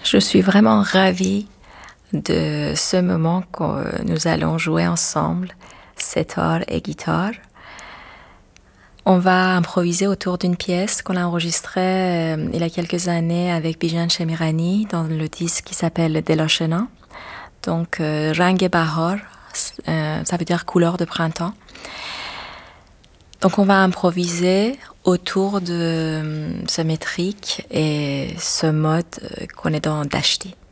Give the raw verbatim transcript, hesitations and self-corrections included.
Je suis vraiment ravie de ce moment que nous allons jouer ensemble, setar et guitare. On va improviser autour d'une pièce qu'on a enregistrée euh, il y a quelques années avec Bijan Shemirani dans le disque qui s'appelle Deloshena. Donc, euh, Rang e Bahar, euh, ça veut dire couleur de printemps. Donc, on va improviser autour de euh, ce métrique et ce mode euh, qu'on est dans Dashti.